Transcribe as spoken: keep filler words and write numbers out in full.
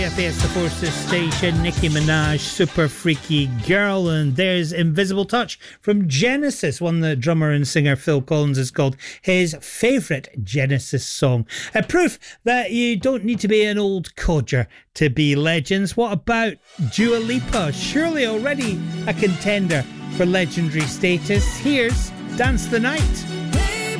F A S The Forces station, Nicki Minaj, Super Freaky Girl, and there's Invisible Touch from Genesis, one that drummer and singer Phil Collins has called his favourite Genesis song. A proof that you don't need to be an old codger to be legends. What about Dua Lipa? Surely already a contender for legendary status. Here's Dance the Night.